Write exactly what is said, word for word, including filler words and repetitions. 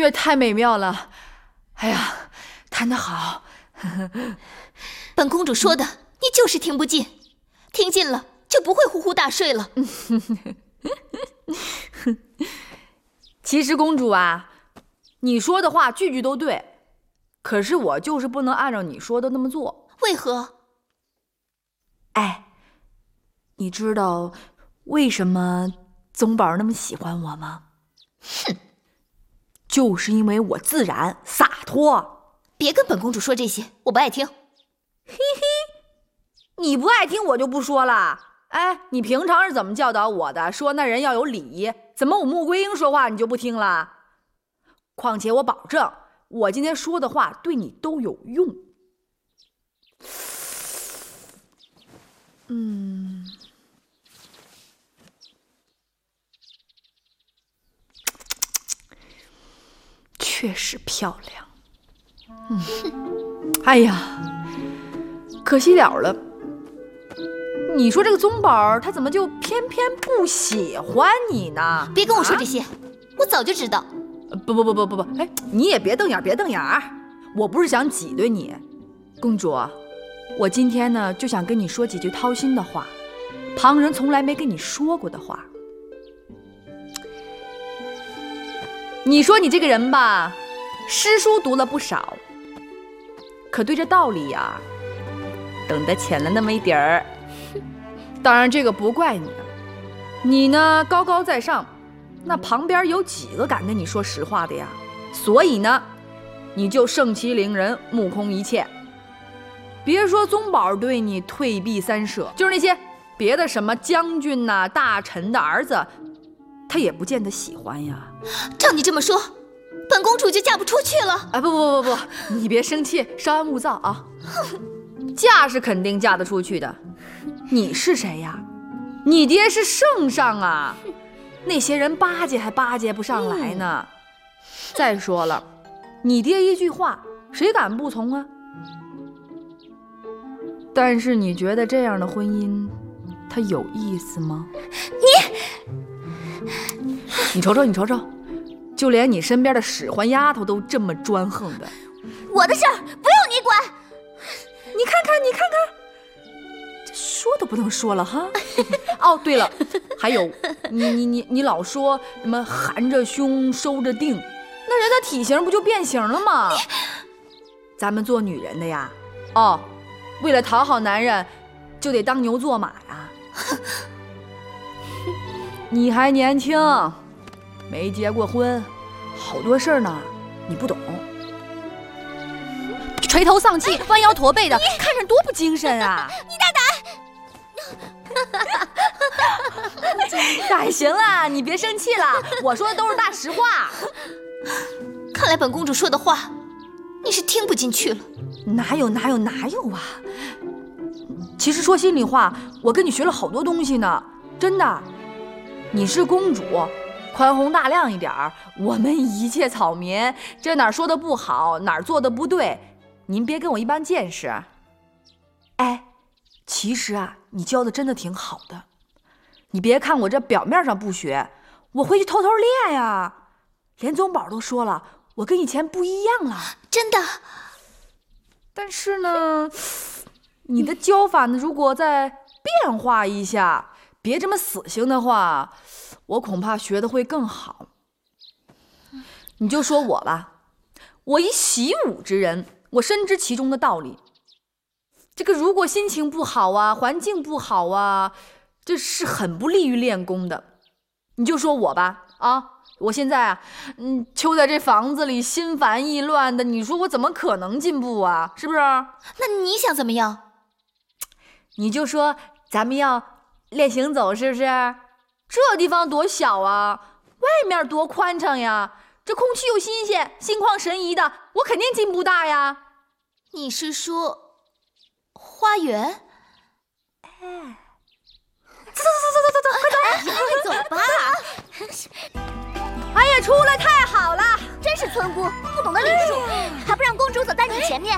乐太美妙了，哎呀，弹得好。 本公主说的，你就是听不进，听进了就不会呼呼大睡了。 其实公主啊，你说的话句句都对，可是我就是不能按照你说的那么做。 为何？ 哎，你知道为什么宗宝那么喜欢我吗？ 哼， 就是因为我自然洒脱。 别跟本公主说这些，我不爱听。 嘿嘿，你不爱听我就不说了。哎，你平常是怎么教导我的？说那人要有礼仪，怎么我穆桂英说话你就不听了？况且我保证，我今天说的话对你都有用。嗯，确实漂亮。嗯，哎呀，可惜了了。你说这个宗宝他怎么就偏偏不喜欢你呢？ 别跟我说这些，啊、我早就知道。 不不不不不不，哎，你也别瞪眼别瞪眼儿，我不是想挤兑你，公主，我今天呢就想跟你说几句掏心的话，旁人从来没跟你说过的话。你说你这个人吧，诗书读了不少，可对这道理呀、啊，懂得浅了那么一点儿。当然这个不怪你，你呢高高在上，那旁边有几个敢跟你说实话的呀？所以呢，你就盛其凌人，目空一切。别说宗宝对你退避三舍，就是那些别的什么将军呐、啊、大臣的儿子，他也不见得喜欢呀。 照你这么说，本公主就嫁不出去了。 啊，不不不不不，你别生气，稍安勿躁啊。嫁是肯定嫁得出去的。你是谁呀？你爹是圣上啊，那些人巴结还巴结不上来呢。再说了，你爹一句话，谁敢不从啊？但是你觉得这样的婚姻，它有意思吗？ 你， 你瞅瞅，你瞅瞅，就连你身边的使唤丫头都这么专横的。 我的事儿不用你管。 你看看，你看看。说都不能说了哈！哦，对了，还有，你你你你老说什么含着胸收着腚，那人的体型不就变形了吗？咱们做女人的呀，哦，为了讨好男人，就得当牛做马呀。你还年轻，没结过婚，好多事儿呢，你不懂。垂头丧气、弯腰驼背的，看着多不精神啊！ 你大胆！ 哎，行了，你别生气了，我说的都是大实话。 看来本公主说的话，你是听不进去了。 哪有哪有哪有啊！其实说心里话，我跟你学了好多东西呢，真的。你是公主，宽宏大量一点儿，我们一介草民，这哪儿说的不好，哪儿做的不对，您别跟我一般见识。哎，其实啊，你教的真的挺好的。你别看我这表面上不学，我回去偷偷练呀。连宗宝都说了，我跟以前不一样了。 真的。 但是呢，你的教法呢，如果再变化一下，别这么死性的话，我恐怕学的会更好。你就说我吧，我一习武之人，我深知其中的道理。这个如果心情不好啊，环境不好啊，这是很不利于练功的。你就说我吧，啊，我现在啊，嗯，囚在这房子里，心烦意乱的，你说我怎么可能进步啊？是不是？ 那你想怎么样？ 你就说咱们要练行走，是不是？这地方多小啊，外面多宽敞呀，这空气又新鲜，心旷神怡的，我肯定进步大呀。 你是说花园？ 哎，走走走走走走，快走！ 快走吧！ 哎呀，出来太好了， 真是村姑，不懂得礼数，还不让公主走在你前面。